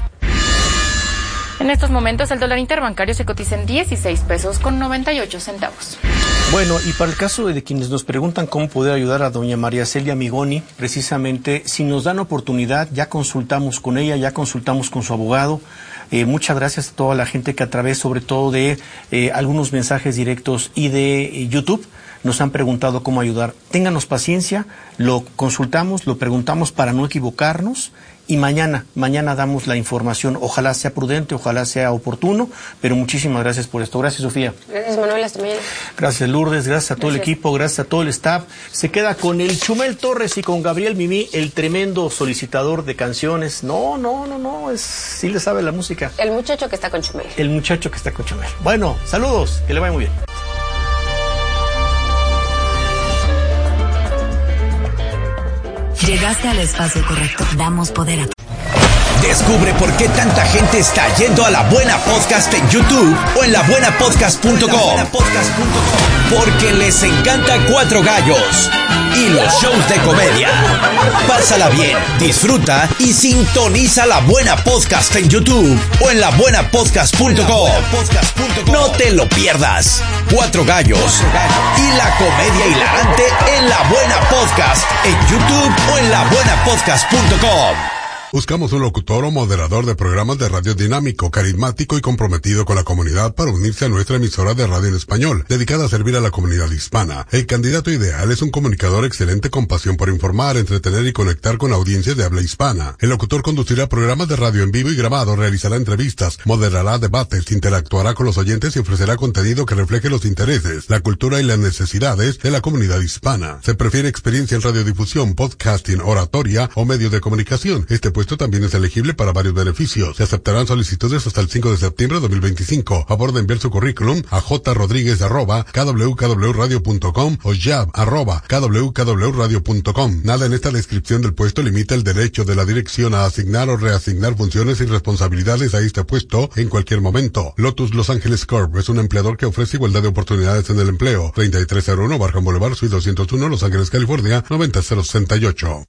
Speaker 22: En estos momentos el dólar interbancario se cotiza en 16 pesos con 98 centavos.
Speaker 12: Bueno, y para el caso de quienes nos preguntan cómo poder ayudar a doña María Celia Migoni, precisamente, si nos dan oportunidad, ya consultamos con ella, ya consultamos con su abogado. Muchas gracias a toda la gente que a través, sobre todo, de algunos mensajes directos y de YouTube, nos han preguntado cómo ayudar. Ténganos paciencia, lo consultamos, lo preguntamos para no equivocarnos. Y mañana damos la información. Ojalá sea prudente, ojalá sea oportuno, pero muchísimas gracias por esto. Gracias, Sofía.
Speaker 4: Gracias, Manuel. Hasta mañana.
Speaker 12: Gracias, Lourdes. Gracias a todo el equipo, gracias a todo el staff. Se queda con el Chumel Torres y con Gabriel Mimí, el tremendo solicitador de canciones. No, sí le sabe la música.
Speaker 4: El muchacho que está con Chumel.
Speaker 12: El muchacho que está con Chumel. Bueno, saludos, que le vaya muy bien.
Speaker 15: Llegaste al espacio correcto. Damos poder a...
Speaker 5: Descubre por qué tanta gente está yendo a La Buena Podcast en YouTube o en labuenapodcast.com. Porque les encanta Cuatro Gallos y los shows de comedia. Pásala bien, disfruta y sintoniza La Buena Podcast en YouTube o en labuenapodcast.com. No te lo pierdas. Cuatro Gallos y la comedia hilarante en La Buena Podcast en YouTube o en labuenapodcast.com.
Speaker 6: Buscamos un locutor o moderador de programas de radio dinámico, carismático y comprometido con la comunidad para unirse a nuestra emisora de radio en español, dedicada a servir a la comunidad hispana. El candidato ideal es un comunicador excelente con pasión por informar, entretener y conectar con audiencias de habla hispana. El locutor conducirá programas de radio en vivo y grabado, realizará entrevistas, moderará debates, interactuará con los oyentes y ofrecerá contenido que refleje los intereses, la cultura y las necesidades de la comunidad hispana. Se prefiere experiencia en radiodifusión, podcasting, oratoria o medios de comunicación. Este puesto también es elegible para varios beneficios. Se aceptarán solicitudes hasta el 5 de septiembre de 2025. A favor de enviar su currículum a jrodriguez@kwkwradio.com o jab@kwkwradio.com. Nada en esta descripción del puesto limita el derecho de la dirección a asignar o reasignar funciones y responsabilidades a este puesto en cualquier momento. Lotus Los Ángeles Corp es un empleador que ofrece igualdad de oportunidades en el empleo. 3301 Barham Boulevard, Suite 201, Los Ángeles, California, 90068.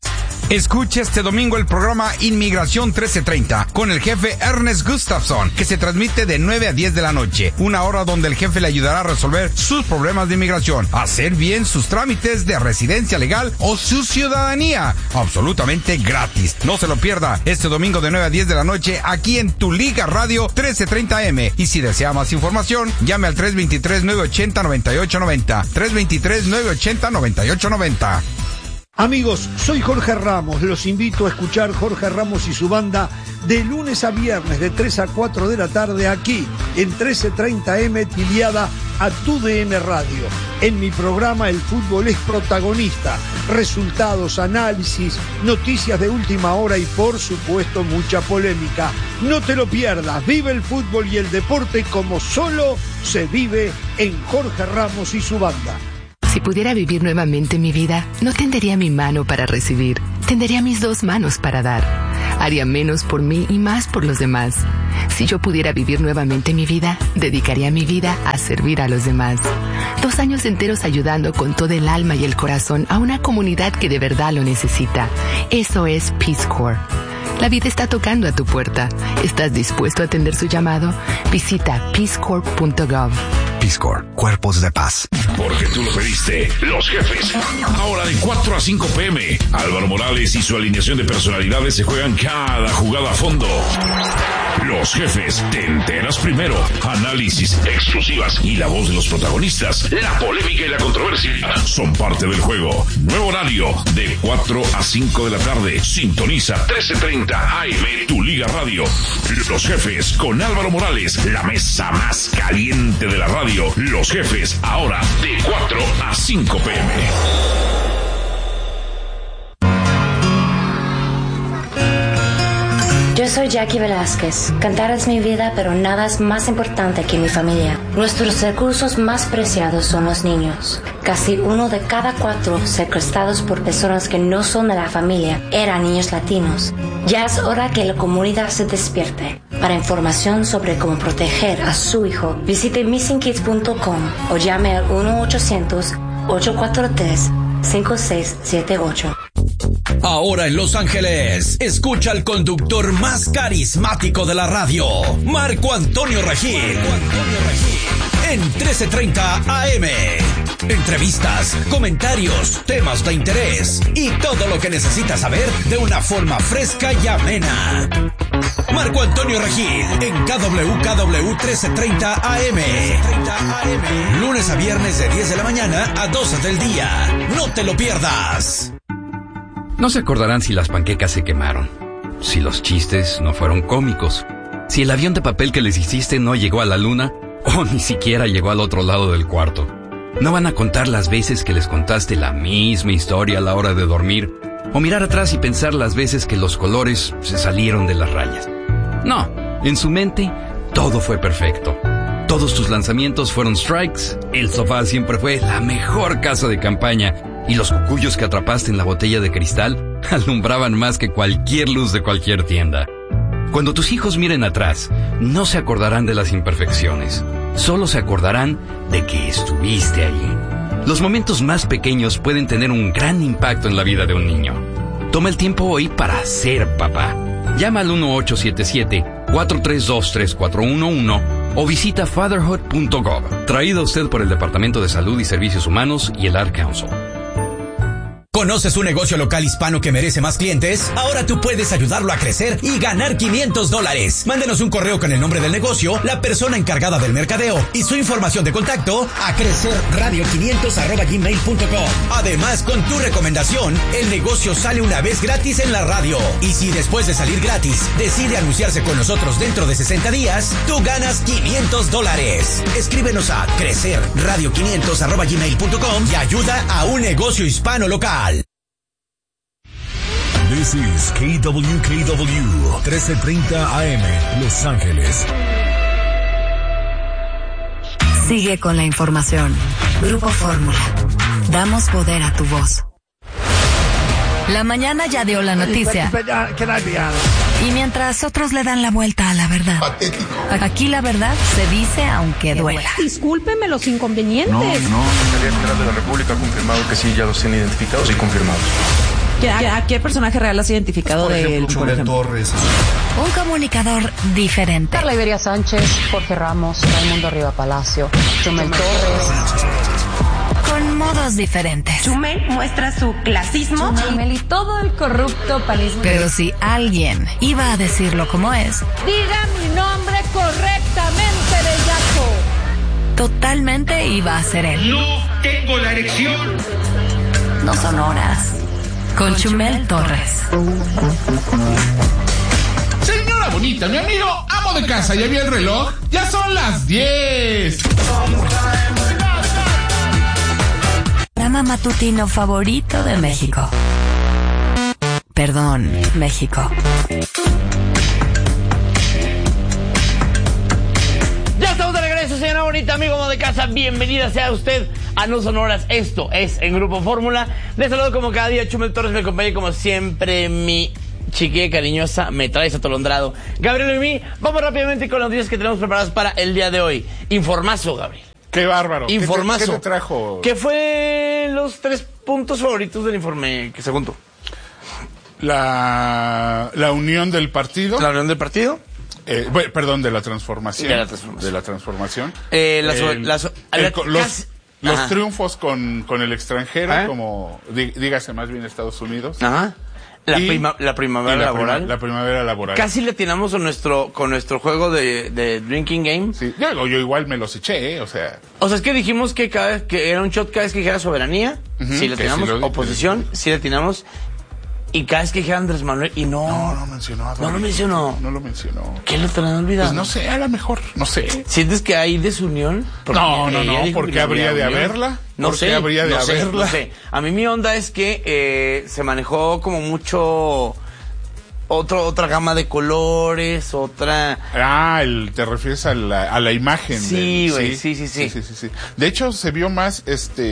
Speaker 1: Escucha este domingo el programa Inmigración 1330 con el jefe Ernest Gustafson, que se transmite de 9 a 10 de la noche. Una hora donde el jefe le ayudará a resolver sus problemas de inmigración, hacer bien sus trámites de residencia legal o su ciudadanía. Absolutamente gratis. No se lo pierda este domingo de 9 a 10 de la noche aquí en Tu Liga Radio 1330M. Y si desea más información, llame al 323-980-9890. 323-980-9890.
Speaker 8: Amigos, soy Jorge Ramos. Los invito a escuchar Jorge Ramos y su banda de lunes a viernes de 3 a 4 de la tarde aquí en 1330M afiliada a TUDN Radio. En mi programa el fútbol es protagonista. Resultados, análisis, noticias de última hora y por supuesto mucha polémica. No te lo pierdas. Vive el fútbol y el deporte como solo se vive en Jorge Ramos y su banda.
Speaker 9: Si pudiera vivir nuevamente mi vida, no tendería mi mano para recibir, tendería mis dos manos para dar. Haría menos por mí y más por los demás. Si yo pudiera vivir nuevamente mi vida, dedicaría mi vida a servir a los demás. 2 años enteros ayudando con todo el alma y el corazón a una comunidad que de verdad lo necesita. Eso es Peace Corps. La vida está tocando a tu puerta. ¿Estás dispuesto a atender su llamado? Visita peacecorps.gov.
Speaker 10: Peace Corps, Cuerpos de Paz.
Speaker 25: Porque tú lo pediste, Los Jefes. Ahora de 4 a 5 p.m. Álvaro Morales y su alineación de personalidades se juegan cada jugada a fondo. Los Jefes, te enteras primero. Análisis, exclusivas y la voz de los protagonistas. La polémica y la controversia son parte del juego. Nuevo horario de 4 a 5 de la tarde. Sintoniza 1330 AM, Tu Liga Radio. Los Jefes con Álvaro Morales, la mesa más caliente de la radio. Los Jefes, ahora de 4 a 5 p.m.
Speaker 26: Yo soy Jackie Velázquez. Cantar es mi vida, pero nada es más importante que mi familia. Nuestros recursos más preciados son los niños. Casi 1 de cada 4 secuestrados por personas que no son de la familia eran niños latinos. Ya es hora que la comunidad se despierte. Para información sobre cómo proteger a su hijo, visite missingkids.com o llame al 1-800-843-5678.
Speaker 5: Ahora en Los Ángeles, escucha al conductor más carismático de la radio, Marco Antonio Regil. En 1330 AM. Entrevistas, comentarios, temas de interés y todo lo que necesitas saber de una forma fresca y amena. Marco Antonio Regil en KWKW 1330 AM. Lunes a viernes de 10 de la mañana a 12 del día. No te lo pierdas.
Speaker 27: No se acordarán si las panquecas se quemaron, si los chistes no fueron cómicos, si el avión de papel que les hiciste no llegó a la luna o ni siquiera llegó al otro lado del cuarto. No van a contar las veces que les contaste la misma historia a la hora de dormir o mirar atrás y pensar las veces que los colores se salieron de las rayas. No, en su mente todo fue perfecto. Todos tus lanzamientos fueron strikes, el sofá siempre fue la mejor casa de campaña y los cucuyos que atrapaste en la botella de cristal alumbraban más que cualquier luz de cualquier tienda. Cuando tus hijos miren atrás, no se acordarán de las imperfecciones, solo se acordarán de que estuviste allí. Los momentos más pequeños pueden tener un gran impacto en la vida de un niño. Toma el tiempo hoy para ser papá. Llama al 1877-432-3411 o visita fatherhood.gov. Traído a usted por el Departamento de Salud y Servicios Humanos y el Ad Council.
Speaker 5: ¿Conoces un negocio local hispano que merece más clientes? Ahora tú puedes ayudarlo a crecer y ganar $500. Mándenos un correo con el nombre del negocio, la persona encargada del mercadeo y su información de contacto a crecerradio500@gmail.com. Además, con tu recomendación, el negocio sale una vez gratis en la radio. Y si después de salir gratis decide anunciarse con nosotros dentro de 60 días, tú ganas $500. Escríbenos a crecerradio500@gmail.com y ayuda a un negocio hispano local.
Speaker 14: This is KWKW 1330 AM, Los Ángeles.
Speaker 15: Sigue con la información. Grupo Fórmula. Damos poder a tu voz. La mañana ya dio la noticia. Y mientras otros le dan la vuelta a la verdad. Aquí la verdad se dice aunque duela.
Speaker 28: Discúlpeme los inconvenientes.
Speaker 29: No. La Fiscalía General de la República ha confirmado que sí, ya los tienen identificados y confirmados.
Speaker 11: ¿A qué personaje real has identificado de él?
Speaker 13: Chumel Torres.
Speaker 15: Un comunicador diferente.
Speaker 26: Carla Iberia Sánchez, Jorge Ramos, Raimundo Riva Palacio, Chumel Torres.
Speaker 15: Con modos diferentes.
Speaker 11: Chumel muestra su clasismo.
Speaker 26: Chumel y todo el corrupto panismo.
Speaker 15: Pero si alguien iba a decirlo como es,
Speaker 26: diga mi nombre correctamente, bellaco.
Speaker 15: Totalmente iba a ser él.
Speaker 13: No tengo la erección.
Speaker 15: No son horas. Con Chumel Torres.
Speaker 13: Señora bonita, mi amigo, amo de casa, ¿ya vio el reloj? Ya son las 10.
Speaker 15: Programa matutino favorito de México. Perdón, México.
Speaker 16: Ya estamos de regreso, señora bonita, amigo amo de casa. Bienvenida sea usted a No Son Horas. Esto es en Grupo Fórmula. Les saludo como cada día. Chumel Torres me acompaña como siempre. Mi chiquilla cariñosa me traes atolondrado. Gabriel y mí, vamos rápidamente con las noticias que tenemos preparadas para el día de hoy. Informazo, Gabriel.
Speaker 13: Qué bárbaro.
Speaker 16: Informazo.
Speaker 13: ¿Qué te trajo?
Speaker 16: ¿Qué fue los 3 puntos favoritos del informe que se juntó?
Speaker 13: La unión del partido.
Speaker 16: La unión del partido.
Speaker 13: Perdón, de la transformación. De la transformación. Los triunfos con el extranjero, como dígase más bien Estados Unidos.
Speaker 16: Ajá. La primavera laboral.
Speaker 13: La primavera laboral.
Speaker 16: Casi le atinamos con nuestro juego de drinking game.
Speaker 13: Sí, yo igual me los eché, o sea.
Speaker 16: O sea, es que dijimos que era un shot cada vez que dijera soberanía, si le atinamos, oposición, si le atinamos. Y cada vez que dijera Andrés Manuel, y no
Speaker 13: mencionó.
Speaker 16: No lo mencionó.
Speaker 13: No lo mencionó.
Speaker 16: ¿Qué lo tenían olvidado?
Speaker 13: Pues no sé, a lo mejor, no sé.
Speaker 16: ¿Sientes que hay desunión?
Speaker 13: No, ¿por qué habría de haberla?
Speaker 16: No sé.
Speaker 13: Habría de haberla?
Speaker 16: No sé. A mí mi onda es que se manejó como mucho otra gama de colores, otra...
Speaker 13: te refieres a la imagen.
Speaker 16: Sí, güey, sí.
Speaker 13: De hecho, se vio más,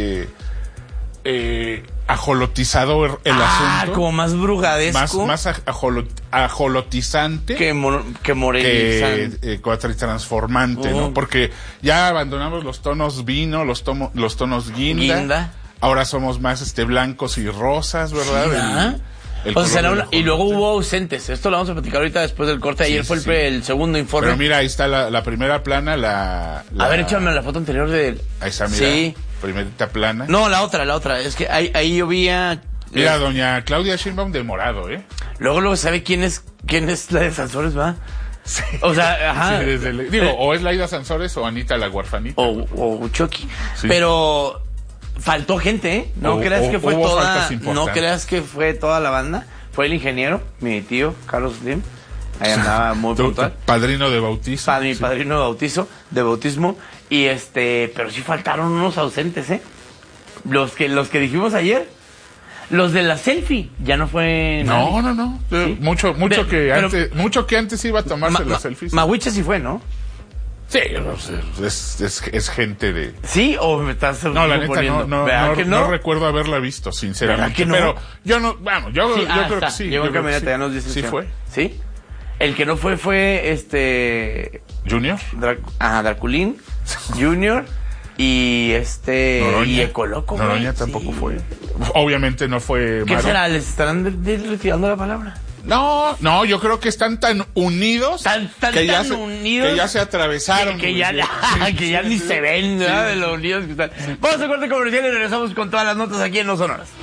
Speaker 13: ajolotizado el asunto.
Speaker 16: Como más brugadesco.
Speaker 13: Más ajolotizante.
Speaker 16: Que morelizante.
Speaker 13: Transformante, ¿no? Porque ya abandonamos los tonos vino, los tonos guinda. Ahora somos más blancos y rosas, ¿verdad?
Speaker 16: Y luego hubo ausentes. Esto lo vamos a platicar ahorita después del corte. Ayer fue el segundo informe.
Speaker 13: Pero mira, ahí está la primera plana.
Speaker 16: A ver, échame la foto anterior de...
Speaker 13: Ahí está, mira. Sí. Primerita plana.
Speaker 16: No, la otra. Es que ahí yo vi
Speaker 13: Mira, doña Claudia Sheinbaum de morado, ¿eh?
Speaker 16: Luego sabe quién es la de Sansores, ¿va?
Speaker 13: Sí.
Speaker 16: O sea, ajá.
Speaker 13: Sí, o es Laida Sansores o Anita la Huerfanita.
Speaker 16: O Chucky. Sí. Pero faltó gente, ¿eh? No creas que fue toda la banda. Fue el ingeniero, mi tío, Carlos Slim. Ahí andaba muy puntual.
Speaker 13: Padrino de bautizo.
Speaker 16: Mi padrino de bautismo. Y pero sí faltaron unos ausentes, ¿eh? Los que dijimos ayer. Los de la selfie, ya no fue nadie.
Speaker 13: No. ¿Sí? Mucho que antes iba a tomarse las selfies.
Speaker 16: Mahuiche sí fue, ¿no?
Speaker 13: Sí, es gente de...
Speaker 16: ¿Sí? ¿O me estás
Speaker 13: No, la neta no recuerdo haberla visto, sinceramente.
Speaker 16: Que no?
Speaker 13: Pero yo no, yo creo que sí.
Speaker 16: Llegó en camioneta, ya nos dice.
Speaker 13: ¿Sí fue?
Speaker 16: ¿Sí? El que no fue
Speaker 13: Junior.
Speaker 16: Draculín, Junior y
Speaker 13: Noroña.
Speaker 16: y Ecoloco.
Speaker 13: Noroña tampoco fue. Obviamente no fue.
Speaker 16: ¿Qué será? ¿Les estarán retirando la palabra?
Speaker 13: No, yo creo que están tan unidos
Speaker 16: que
Speaker 13: ya se atravesaron.
Speaker 16: Que ya ni se ven, ¿verdad? De lo unidos que están. Vamos a corte comercial y regresamos con todas las notas aquí en No Son Horas.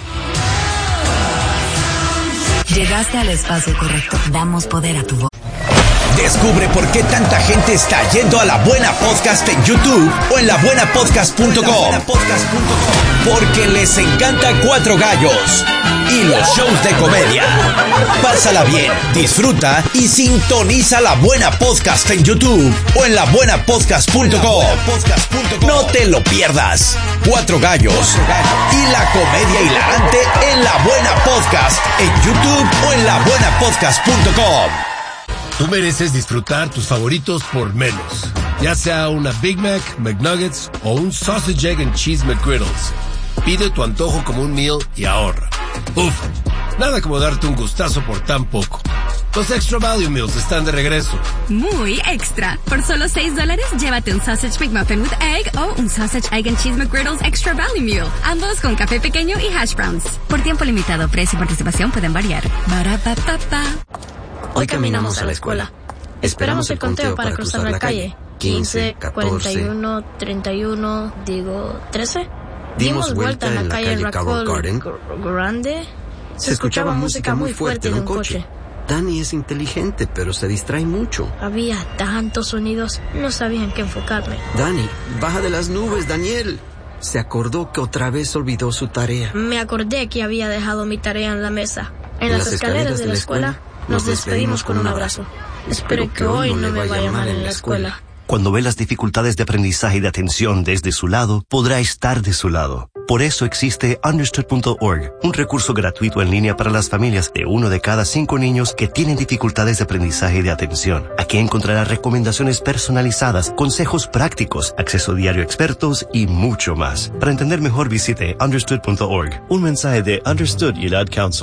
Speaker 15: Llegaste al espacio correcto. Damos poder a tu voz.
Speaker 5: Descubre por qué tanta gente está yendo a La Buena Podcast en YouTube o en labuenapodcast.com. Porque les encanta Cuatro Gallos y los shows de comedia. Pásala bien, disfruta y sintoniza La Buena Podcast en YouTube o en labuenapodcast.com. No te lo pierdas. Cuatro Gallos y la comedia hilarante en La Buena Podcast en YouTube o en labuenapodcast.com.
Speaker 17: Tú mereces disfrutar tus favoritos por menos. Ya sea una Big Mac, McNuggets o un Sausage, Egg and Cheese McGriddles. Pide tu antojo como un meal y ahorra. Uf, nada como darte un gustazo por tan poco. Los Extra Value Meals están de regreso.
Speaker 2: Muy extra. Por solo $6, llévate un Sausage McMuffin with Egg o un Sausage, Egg and Cheese McGriddles Extra Value Meal. Ambos con café pequeño y hash browns. Por tiempo limitado, precio y participación pueden variar. Barapapapa.
Speaker 7: Hoy caminamos a la escuela. Esperamos el conteo para cruzar la calle. 15, 41, 31, 13. Dimos vuelta en la calle Raccoon Garden. Grande. Se escuchaba música muy fuerte de un coche.
Speaker 18: Dani es inteligente, pero se distrae mucho.
Speaker 7: Había tantos sonidos, no sabía en qué enfocarme.
Speaker 18: Dani, baja de las nubes, Daniel. Se acordó que otra vez olvidó su tarea.
Speaker 7: Me acordé que había dejado mi tarea en la mesa. En las escaleras de la escuela nos despedimos con un abrazo. Espero que hoy no me vaya mal en la escuela.
Speaker 10: Cuando ve las dificultades de aprendizaje y de atención desde su lado, podrá estar de su lado. Por eso existe Understood.org, un recurso gratuito en línea para las familias de 1 de cada 5 niños que tienen dificultades de aprendizaje y de atención. Aquí encontrará recomendaciones personalizadas, consejos prácticos, acceso diario a expertos y mucho más. Para entender mejor, visite Understood.org. Un mensaje de Understood y el Ad Council.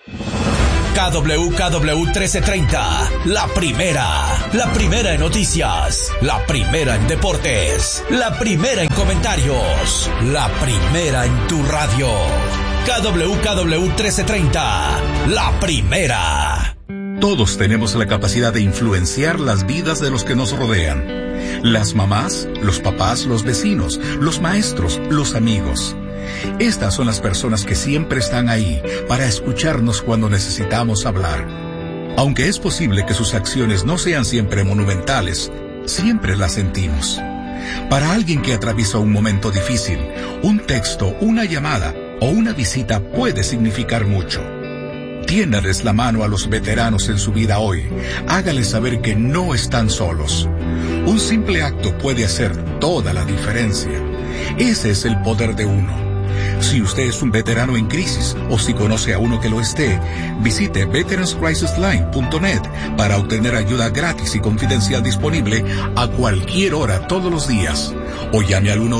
Speaker 5: KWKW 1330, la primera en noticias, la primera en deportes, la primera en comentarios, la primera en tu radio. KWKW 1330, la primera.
Speaker 19: Todos tenemos la capacidad de influenciar las vidas de los que nos rodean. Las mamás, los papás, los vecinos, los maestros, los amigos. Estas son las personas que siempre están ahí para escucharnos cuando necesitamos hablar. Aunque es posible que sus acciones no sean siempre monumentales, siempre las sentimos. Para alguien que atraviesa un momento difícil, un texto, una llamada o una visita puede significar mucho. Tiéndales la mano a los veteranos en su vida hoy. Hágales saber que no están solos. Un simple acto puede hacer toda la diferencia. Ese es el poder de uno. Si usted es un veterano en crisis o si conoce a uno que lo esté, visite veteranscrisisline.net para obtener ayuda gratis y confidencial disponible a cualquier hora todos los días. O llame al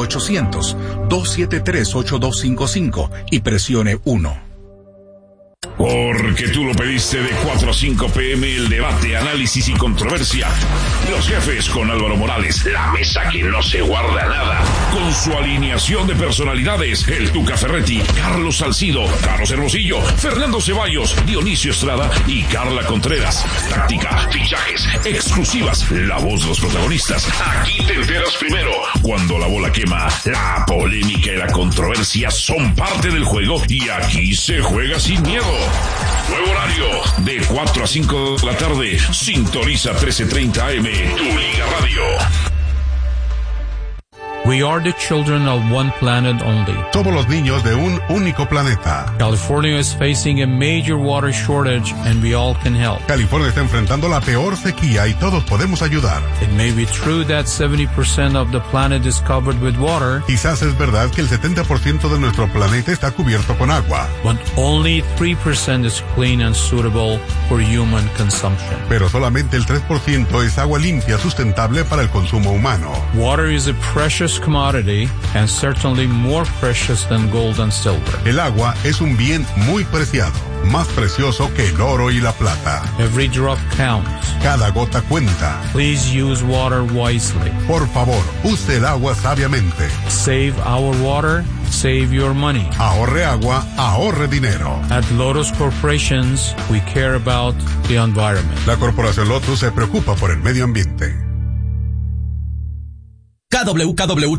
Speaker 19: 1-800-273-8255 y presione 1.
Speaker 25: Porque tú lo pediste, de 4 a 5 p.m. el debate, análisis y controversia. Los jefes con Álvaro Morales, la mesa que no se guarda nada. Con su alineación de personalidades, el Tuca Ferretti, Carlos Salcido, Carlos Hermosillo, Fernando Ceballos, Dionisio Estrada y Carla Contreras. Táctica, fichajes, exclusivas, la voz de los protagonistas. Aquí te enteras primero. Cuando la bola quema, la polémica y la controversia son parte del juego y aquí se juega sin miedo. Nuevo horario, de 4 a 5 de la tarde. Sintoniza 1330 AM, tu Liga Radio.
Speaker 20: We are the children of one planet only.
Speaker 6: Somos los niños de un único planeta.
Speaker 20: California is facing a major water shortage and we all can help.
Speaker 6: California está enfrentando la peor sequía y todos podemos ayudar.
Speaker 20: It may be true that 70% of the planet is covered with water.
Speaker 6: Quizás es verdad que el 70% de nuestro planeta está cubierto con agua.
Speaker 20: But only 3% is clean and suitable for human consumption.
Speaker 6: Pero solamente el 3% es agua limpia sustentable para el consumo humano.
Speaker 20: Water is a precious commodity and certainly more precious than gold and silver.
Speaker 6: El agua es un bien muy preciado, más precioso que el oro y la plata.
Speaker 20: Every drop counts.
Speaker 6: Cada gota cuenta.
Speaker 20: Please use water wisely.
Speaker 6: Por favor, use el agua sabiamente.
Speaker 20: Save our water, save your money.
Speaker 6: Ahorre agua, ahorre dinero.
Speaker 20: At Lotus Corporations, we care about the environment.
Speaker 6: La Corporación Lotus se preocupa por el medio ambiente.
Speaker 5: KWKW